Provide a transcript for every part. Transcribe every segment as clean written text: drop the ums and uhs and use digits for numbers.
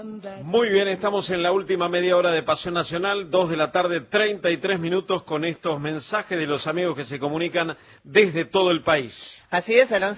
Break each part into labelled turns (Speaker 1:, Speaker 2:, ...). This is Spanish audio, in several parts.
Speaker 1: Muy bien, estamos en la última media hora de Pasión Nacional, 2 de la tarde, 33 minutos, con estos mensajes de los amigos que se comunican desde todo el país.
Speaker 2: Así es, al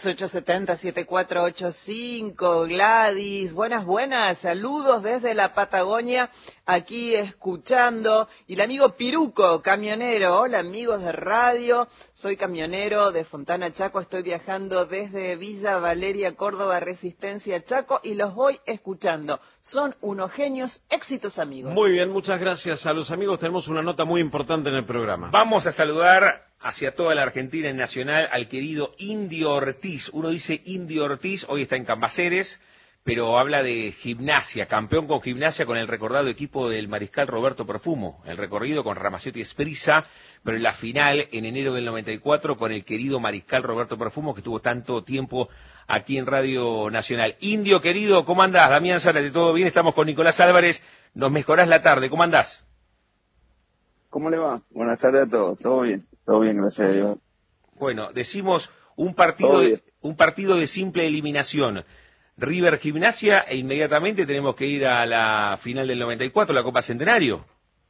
Speaker 2: 1138707485, Gladys, buenas, saludos desde la Patagonia, aquí escuchando, y el amigo Piruco, camionero, hola amigos de radio, soy camionero de Fontana Chaco, estoy viajando desde Villa Valeria, Córdoba, Resistencia, Chaco, y los voy escuchando. Son unos genios, éxitos amigos.
Speaker 1: Muy bien, muchas gracias a los amigos. Tenemos una nota muy importante en el programa.
Speaker 3: Vamos a saludar hacia toda la Argentina en Nacional al querido Indio Ortiz. Uno dice Indio Ortiz, hoy está en Cambaceres, pero habla de Gimnasia, campeón con Gimnasia con el recordado equipo del mariscal Roberto Perfumo. El recorrido con Ramaciotti Esprissa, pero en la final en enero del 94 con el querido mariscal Roberto Perfumo, que tuvo tanto tiempo aquí en Radio Nacional. Indio querido, ¿cómo andás? Damián Zárate, ¿todo bien? Estamos con Nicolás Álvarez, nos mejorás la tarde, ¿cómo andás?
Speaker 4: ¿Cómo le va? Buenas tardes a todos, todo bien, gracias a Dios.
Speaker 3: Bueno, decimos un partido de simple eliminación, River Gimnasia, e inmediatamente tenemos que ir a la final del 94, la Copa Centenario.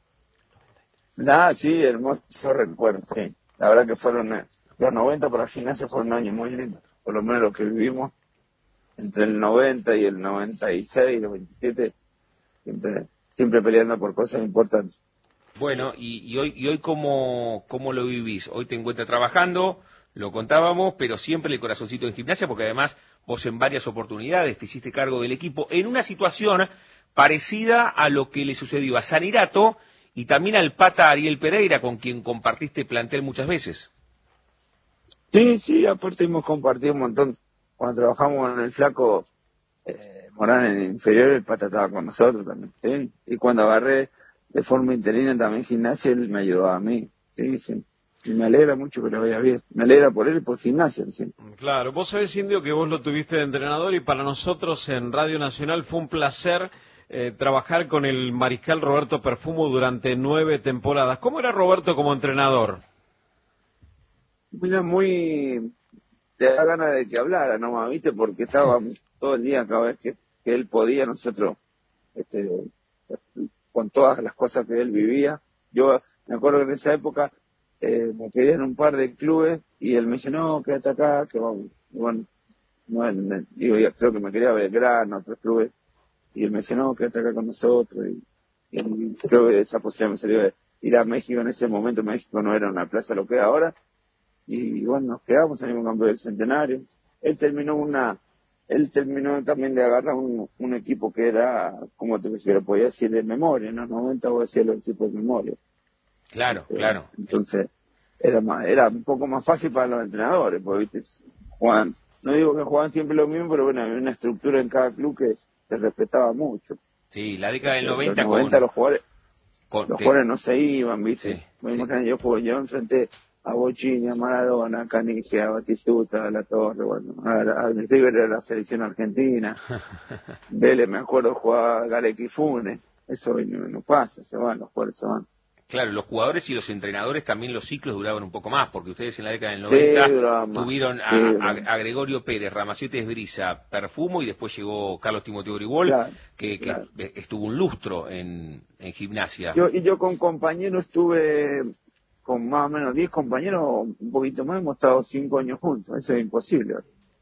Speaker 4: Sí, hermoso recuerdo, sí. La verdad que fueron los 90 para Gimnasia fueron un año muy lindo, por lo menos lo que vivimos entre el 90 y el 96, los 27, siempre peleando por cosas importantes.
Speaker 3: Bueno, y hoy ¿cómo lo vivís? Hoy te encuentras trabajando, lo contábamos, pero siempre el corazoncito en Gimnasia, porque además vos en varias oportunidades te hiciste cargo del equipo en una situación parecida a lo que le sucedió a Sanirato y también al Pata Ariel Pereira, con quien compartiste plantel muchas veces.
Speaker 4: Sí, aparte hemos compartido un montón. Cuando trabajamos en el Flaco Morán en inferior, el Pata estaba con nosotros también, ¿sí? Y cuando agarré de forma interina también Gimnasia, él me ayudaba a mí, sí. Y me alegra mucho que le vaya bien. Me alegra por él y por Gimnasia, ¿sí?
Speaker 1: Claro, vos sabés, Indio, que vos lo tuviste de entrenador y para nosotros en Radio Nacional fue un placer trabajar con el mariscal Roberto Perfumo durante 9 temporadas. ¿Cómo era Roberto como entrenador?
Speaker 4: Mira, te da ganas de que hablara nomás, ¿viste? Porque estábamos todo el día, cada vez que él podía, nosotros, con todas las cosas que él vivía. Yo me acuerdo que en esa época me quedé en un par de clubes y él me dice, no, quédate acá, que vamos. Y bueno, digo, creo que me quería Belgrano, otros clubes, y él me dice, no, quédate acá con nosotros, y creo que esa posibilidad me salió de ir a México. En ese momento México no era una plaza lo que es ahora, y bueno, nos quedamos, salimos campeón del Centenario. Él terminó también de agarrar un equipo que era, como te podía decir, de memoria. En los 90 vos decías los equipos de memoria.
Speaker 3: Claro.
Speaker 4: Entonces, era un poco más fácil para los entrenadores, porque ¿viste? No digo que jugaban siempre lo mismo, pero bueno, había una estructura en cada club que se respetaba mucho.
Speaker 3: Sí, la década del 90
Speaker 4: los 90 los jugadores no se iban, ¿viste?
Speaker 3: Sí.
Speaker 4: Imagínate, yo enfrenté a Bochini, a Maradona, a Canigia, a Batistuta, a La Torre, bueno, a River de la selección argentina. Vélez, me acuerdo, jugaba Garek y Funes. Eso no pasa, los jugadores se van.
Speaker 3: Claro, los jugadores y los entrenadores también los ciclos duraban un poco más, porque ustedes en la década del 90 tuvieron a Gregorio Pérez, Ramaciotti Esprissa, Perfumo, y después llegó Carlos Timoteo Gribol, que estuvo un lustro en Gimnasia.
Speaker 4: Yo con compañeros estuve con más o menos 10 compañeros, un poquito más, hemos estado 5 años juntos. Eso es imposible.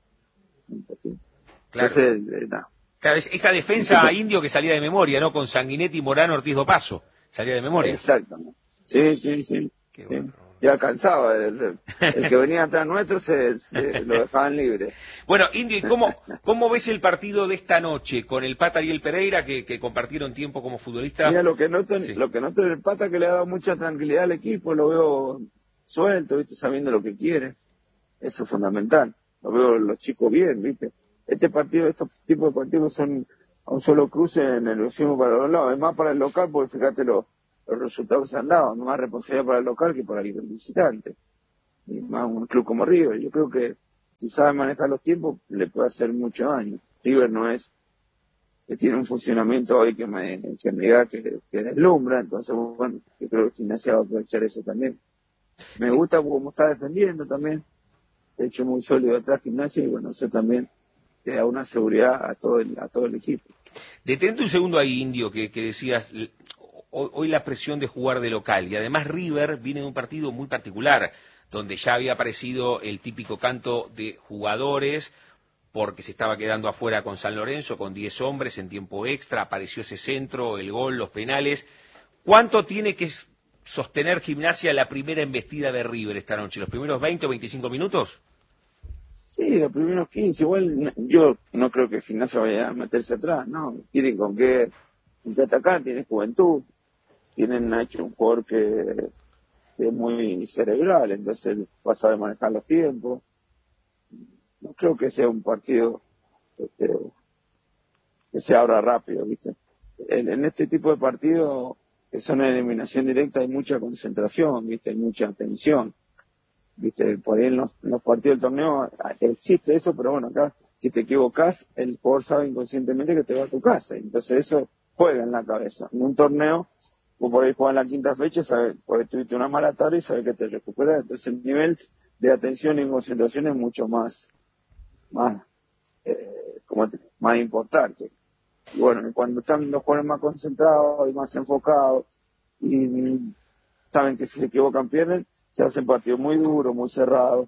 Speaker 3: Claro.
Speaker 4: Entonces,
Speaker 3: Claro, esa defensa Indio que salía de memoria, ¿no? Con Sanguinetti, Morano, Ortiz do Paso. Salía de memoria.
Speaker 4: Exactamente. Sí.
Speaker 3: Qué bueno.
Speaker 4: Ya cansaba. El que venía atrás nuestro lo dejaban libre.
Speaker 3: Bueno, Indio, ¿y cómo ves el partido de esta noche con el Pata Ariel Pereira, que compartieron tiempo como futbolista?
Speaker 4: Mira, lo que noto en el Pata, que le ha dado mucha tranquilidad al equipo, lo veo suelto, ¿viste? Sabiendo lo que quiere. Eso es fundamental. Lo veo los chicos bien, ¿viste? Estos tipos de partidos son a un solo cruce en el vecino para los lados. Es más para el local, porque fíjate los resultados que se han dado. Más responsabilidad para el local que para el visitante. Y más un club como River. Yo creo que si sabe manejar los tiempos, le puede hacer mucho daño. River no es que tiene un funcionamiento hoy que me diga que deslumbra. Entonces, bueno, yo creo que Gimnasia va a aprovechar eso también. Me gusta cómo está defendiendo también. Se ha hecho muy sólido atrás Gimnasia y bueno, eso también te da una seguridad a todo el equipo.
Speaker 3: Detente un segundo ahí, Indio, que decías, hoy la presión de jugar de local, y además River viene de un partido muy particular, donde ya había aparecido el típico canto de jugadores, porque se estaba quedando afuera con San Lorenzo, con 10 hombres en tiempo extra, apareció ese centro, el gol, los penales. ¿Cuánto tiene que sostener Gimnasia la primera embestida de River esta noche? ¿Los primeros 20 o 25 minutos?
Speaker 4: Sí, los primeros 15, igual yo no creo que Gimnasia vaya a meterse atrás, ¿no? Tienen con qué atacar, tienen juventud, tienen Nacho, un jugador que es muy cerebral, entonces va a saber manejar los tiempos. No creo que sea un partido este, que se abra rápido, ¿viste? En este tipo de partidos que son de eliminación directa hay mucha concentración, ¿viste? Hay mucha tensión, ¿viste? Por ahí en los partidos del torneo existe eso, pero bueno, acá si te equivocás, el jugador sabe inconscientemente que te va a tu casa, entonces eso juega en la cabeza. En un torneo, vos por ahí jugás en la quinta fecha, sabes, porque tuviste una mala tarde y sabes que te recuperas, entonces el nivel de atención y concentración es mucho más más importante. Y bueno, cuando están los jugadores más concentrados y más enfocados y saben que si se equivocan pierden, se hacen partidos muy duros, muy cerrados,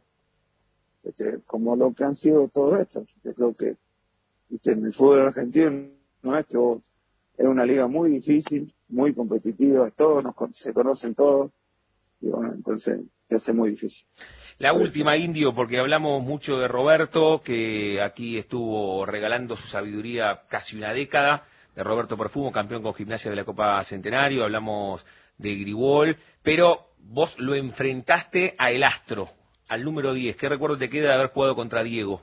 Speaker 4: como lo que han sido todos estos. Yo creo que en el fútbol argentino no es que es una liga muy difícil, muy competitiva, se conocen todos, y bueno, entonces se hace muy difícil.
Speaker 3: La última, Indio, porque hablamos mucho de Roberto, que aquí estuvo regalando su sabiduría casi una década, de Roberto Perfumo, campeón con Gimnasia de la Copa Centenario, hablamos de Gribol, pero vos lo enfrentaste a El Astro, al número 10. ¿Qué recuerdo te queda de haber jugado contra Diego?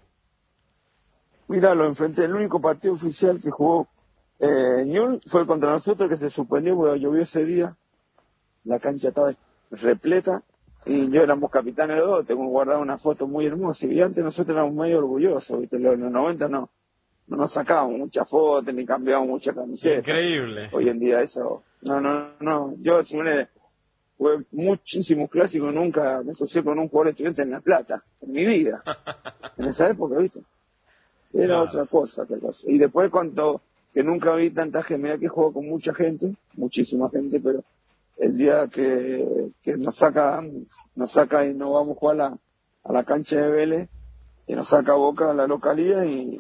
Speaker 4: Mira, lo enfrenté, el único partido oficial que jugó Ñul fue contra nosotros, que se suspendió porque llovió ese día, la cancha estaba repleta, y yo éramos capitanes los dos, tengo guardado una foto muy hermosa, y antes nosotros éramos medio orgullosos, ¿viste? En los 90 no nos sacábamos muchas fotos, ni cambiábamos mucha camiseta.
Speaker 1: Increíble.
Speaker 4: Hoy en día eso, no, yo jugué muchísimos clásicos, nunca me asocié con un jugador estudiante en La Plata, en mi vida, en esa época, ¿viste? Era otra cosa que cosa. Y después que nunca vi tanta gente, mira que juego con mucha gente, muchísima gente, pero el día que nos saca y nos vamos a jugar a la cancha de Vélez, y nos saca Boca a la localidad y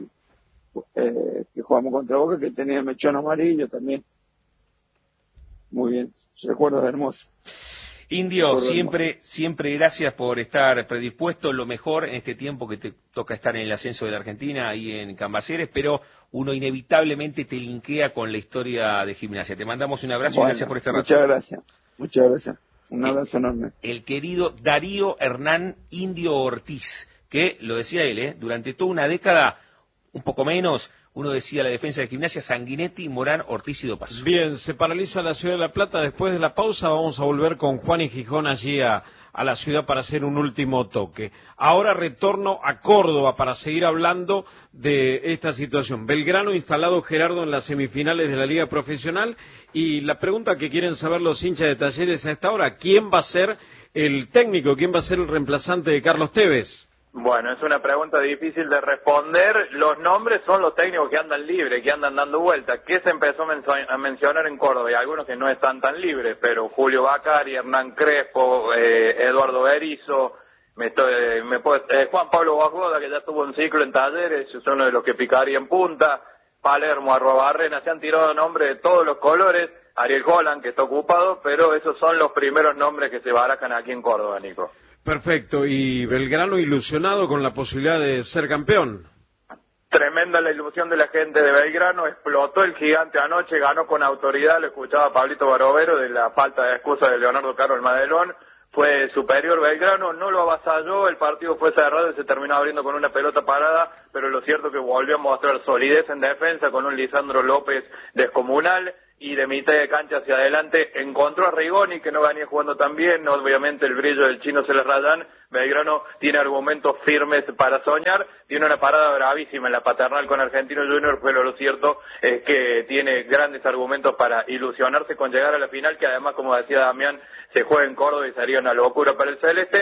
Speaker 4: que jugamos contra Boca, que tenía el mechón amarillo también. Muy bien, recuerdos hermosos.
Speaker 3: Indio, siempre gracias por estar predispuesto, lo mejor en este tiempo que te toca estar en el ascenso de la Argentina, ahí en Cambaceres, pero uno inevitablemente te linkea con la historia de Gimnasia. Te mandamos un abrazo y gracias por este rato.
Speaker 4: Muchas gracias. Un abrazo enorme.
Speaker 3: El querido Darío Hernán Indio Ortiz, que, lo decía él, durante toda una década, un poco menos, uno decía la defensa de Gimnasia, Sanguinetti, Morán, Ortiz y Dopazo.
Speaker 1: Bien, se paraliza la ciudad de La Plata. Después de la pausa vamos a volver con Juan y Gijón allí a la ciudad para hacer un último toque. Ahora retorno a Córdoba para seguir hablando de esta situación. Belgrano instalado, Gerardo, en las semifinales de la Liga Profesional, y la pregunta que quieren saber los hinchas de Talleres a esta hora: ¿quién va a ser el técnico? ¿Quién va a ser el reemplazante de Carlos Tevez?
Speaker 5: Bueno, es una pregunta difícil de responder. Los nombres son los técnicos que andan libres, que andan dando vueltas. ¿Qué se empezó a mencionar en Córdoba? Y algunos que no están tan libres, pero Julio Bacari, Hernán Crespo, Eduardo Berizzo, Juan Pablo Guajoda, que ya tuvo un ciclo en Talleres, es uno de los que picaría en punta, Palermo, Arrobarrena, se han tirado nombres de todos los colores, Ariel Holland, que está ocupado, pero esos son los primeros nombres que se barajan aquí en Córdoba, Nico.
Speaker 1: Perfecto, y Belgrano ilusionado con la posibilidad de ser campeón.
Speaker 5: Tremenda la ilusión de la gente de Belgrano, explotó el gigante anoche, ganó con autoridad, lo escuchaba Pablito Barovero de la falta de excusa de Leonardo Carol Madelón, fue superior Belgrano, no lo avasalló, el partido fue cerrado y se terminó abriendo con una pelota parada, pero lo cierto es que volvió a mostrar solidez en defensa con un Lisandro López descomunal, y de mitad de cancha hacia adelante encontró a Rigoni, que no venía jugando tan bien, obviamente el brillo del chino se le rayan. Belgrano tiene argumentos firmes para soñar, tiene una parada bravísima en la paternal con Argentino Junior, pero lo cierto es que tiene grandes argumentos para ilusionarse con llegar a la final, que además, como decía Damián, se juega en Córdoba y sería una locura para el Celeste.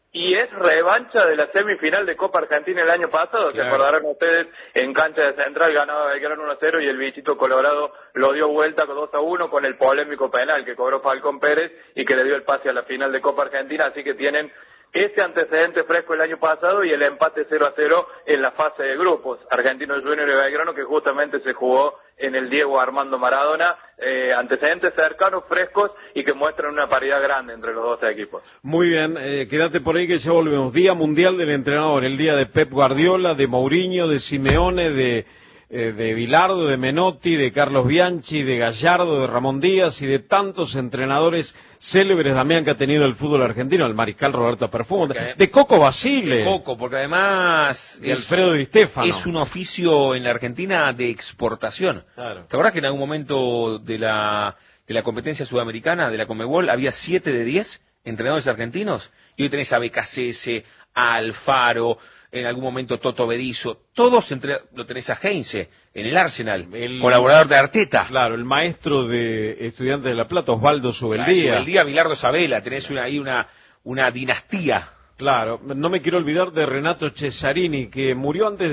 Speaker 5: y es revancha de la semifinal de Copa Argentina el año pasado.
Speaker 3: Claro.
Speaker 5: Se acordarán ustedes, en cancha de Central ganaba Belgrano 1-0 y el bichito colorado lo dio vuelta con 2-1 con el polémico penal que cobró Falcón Pérez y que le dio el pase a la final de Copa Argentina, así que tienen ese antecedente fresco el año pasado y el empate 0-0 en la fase de grupos. Argentinos Juniors y Belgrano, que justamente se jugó en el Diego Armando Maradona, antecedentes cercanos, frescos y que muestran una paridad grande entre los dos equipos.
Speaker 1: Muy bien, quédate por ahí que ya volvemos. Día Mundial del Entrenador, el día de Pep Guardiola, de Mourinho, de Simeone, de Bilardo, de Menotti, de Carlos Bianchi, de Gallardo, de Ramón Díaz y de tantos entrenadores célebres, Damián, que ha tenido el fútbol argentino, el mariscal Roberto Perfumo, de Coco Basile.
Speaker 3: De Coco, porque además
Speaker 1: de Alfredo Di Stéfano.
Speaker 3: Es un oficio en la Argentina de exportación.
Speaker 1: Claro.
Speaker 3: ¿Te acordás que en algún momento de la competencia sudamericana, de la Conmebol, había 7 de 10 entrenadores argentinos? Y hoy tenés a Becasese, a Alfaro, en algún momento Toto Berizzo, todos lo tenés a Heinze, en el Arsenal, colaborador de Arteta.
Speaker 1: Claro, el maestro de Estudiantes de La Plata, Osvaldo Subeldía.
Speaker 3: Subeldía, Bilardo Sabela, tenés ahí una dinastía.
Speaker 1: Claro, no me quiero olvidar de Renato Cesarini, que murió antes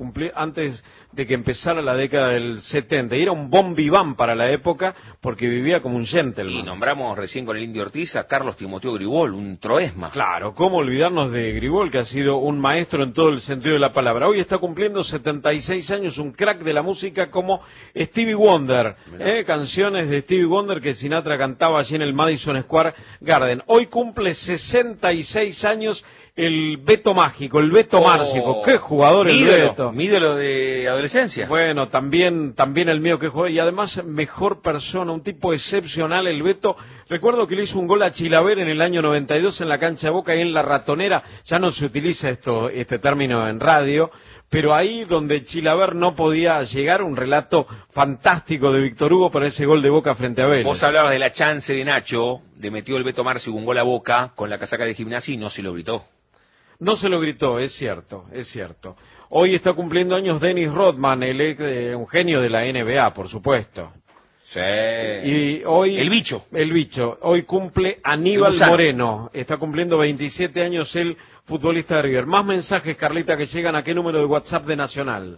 Speaker 1: de que empezara la década del 70, y era un bon vivant para la época, porque vivía como un gentleman.
Speaker 3: Y nombramos recién con el Indio Ortiz a Carlos Timoteo Gribol, un troesma.
Speaker 1: Claro, cómo olvidarnos de Gribol, que ha sido un maestro en todo el sentido de la palabra. Hoy está cumpliendo 76 años, un crack de la música como Stevie Wonder, canciones de Stevie Wonder que Sinatra cantaba allí en el Madison Square Garden. Hoy cumple 66 años el Beto Mágico, el Beto Márcico. ¡Qué jugador el Beto!
Speaker 3: Mi ídolo de adolescencia.
Speaker 1: Bueno, también el mío que juega, y además mejor persona, un tipo excepcional el Beto. Recuerdo que le hizo un gol a Chilaver en el año 92 en la cancha de Boca y en La Ratonera. Ya no se utiliza este término en radio, pero ahí donde Chilaver no podía llegar, un relato fantástico de Víctor Hugo para ese gol de Boca frente a Vélez.
Speaker 3: Vos hablabas de la chance de Nacho, le metió el Beto Márcico un gol a Boca con la casaca de Gimnasia y no se lo gritó.
Speaker 1: No se lo gritó, es cierto, es cierto. Hoy está cumpliendo años Dennis Rodman, un genio de la NBA, por supuesto.
Speaker 3: Sí.
Speaker 1: Y hoy
Speaker 3: El bicho.
Speaker 1: Hoy cumple Aníbal Moreno. Está cumpliendo 27 años el futbolista de River. Más mensajes, Carlita, que llegan a qué número de WhatsApp de Nacional.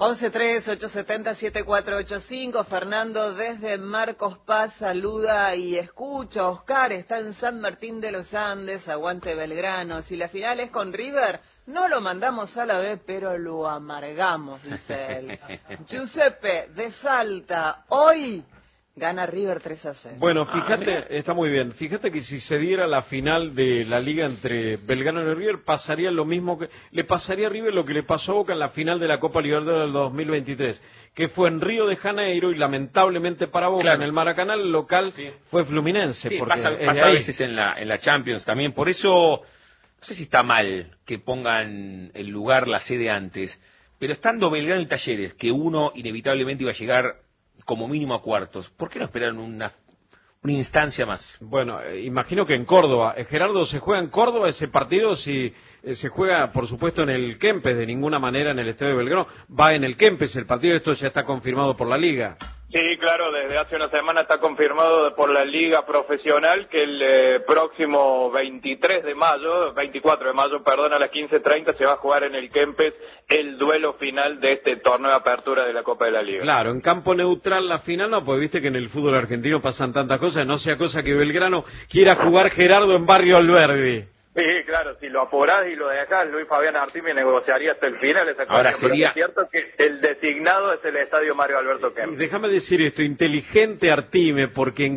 Speaker 2: 1138707485. Fernando desde Marcos Paz saluda y escucha. Oscar está en San Martín de los Andes. Aguante Belgrano. Si la final es con River, no lo mandamos a la B, pero lo amargamos, dice él. Giuseppe de Salta. Hoy gana River 3-0.
Speaker 1: Bueno, fíjate, está muy bien. Fíjate que si se diera la final de la liga entre Belgrano y River, pasaría lo mismo le pasaría a River lo que le pasó a Boca en la final de la Copa Libertadores del 2023, que fue en Río de Janeiro y lamentablemente para Boca, claro, en el Maracaná el local fue Fluminense.
Speaker 3: Sí,
Speaker 1: porque
Speaker 3: pasa a veces en la Champions también. Por eso, no sé si está mal que pongan el lugar, la sede antes, pero estando Belgrano y Talleres, que uno inevitablemente iba a llegar como mínimo a cuartos, ¿por qué no esperaron una instancia más?
Speaker 1: Bueno, imagino que en Córdoba. Gerardo, ¿se juega en Córdoba ese partido? Si se juega, por supuesto, en el Kempes, de ninguna manera en el Estadio de Belgrano. Va en el Kempes el partido, esto ya está confirmado por la Liga.
Speaker 5: Sí, claro, desde hace una semana está confirmado por la Liga Profesional que el próximo 24 de mayo, a las 15:30 se va a jugar en el Kempes el duelo final de este torneo de apertura de la Copa de la Liga.
Speaker 1: Claro, en campo neutral la final no, pues viste que en el fútbol argentino pasan tantas cosas, no sea cosa que Belgrano quiera jugar Gerardo en Barrio Alberdi.
Speaker 5: Sí, claro, si lo apurás y lo dejás, Luis Fabián Artime negociaría hasta el final esa cosa.
Speaker 3: Ahora sería...
Speaker 5: Pero es cierto que el designado es el Estadio Mario Alberto Kempes.
Speaker 1: Déjame decir esto, inteligente Artime, porque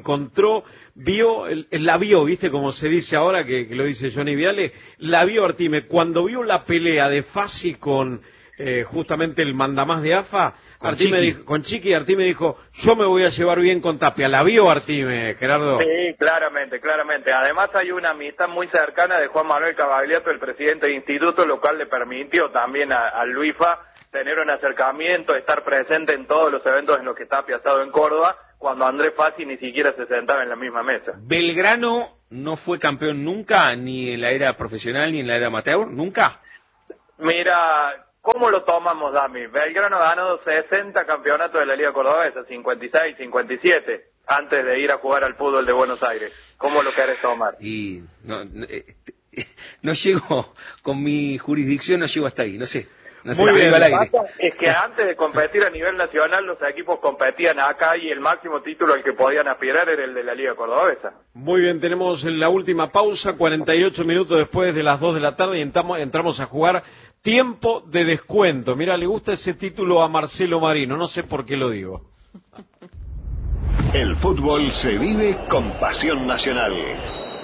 Speaker 1: la vio, viste como se dice ahora, que lo dice Johnny Viale, la vio Artime, cuando vio la pelea de Fassi con justamente el mandamás de AFA, con Chiqui, Artime dijo, yo me voy a llevar bien con Tapia. ¿La vio Artime, Gerardo?
Speaker 5: Sí, claramente. Además hay una amistad muy cercana de Juan Manuel Cavagliato, el presidente del instituto, lo cual le permitió también a Luifa tener un acercamiento, estar presente en todos los eventos en los que Tapia ha estado en Córdoba, cuando Andrés Fassi ni siquiera se sentaba en la misma mesa.
Speaker 3: ¿Belgrano no fue campeón nunca, ni en la era profesional ni en la era amateur? ¿Nunca?
Speaker 5: Mira... ¿Cómo lo tomamos, Dami? Belgrano ganó 60 campeonatos de la Liga Cordobesa, 56, 57, antes de ir a jugar al fútbol de Buenos Aires. ¿Cómo lo querés tomar?
Speaker 3: Y no llego, con mi jurisdicción no llego hasta ahí, no sé. No sé,
Speaker 1: Muy bien.
Speaker 3: al aire.
Speaker 5: Es que antes de competir a nivel nacional, los equipos competían acá y el máximo título al que podían aspirar era el de la Liga Cordobesa.
Speaker 1: Muy bien, tenemos la última pausa, 48 minutos después de las 2 de la tarde y entramos a jugar tiempo de descuento. Mira, le gusta ese título a Marcelo Marino, no sé por qué lo digo.
Speaker 6: El fútbol se vive con pasión nacional.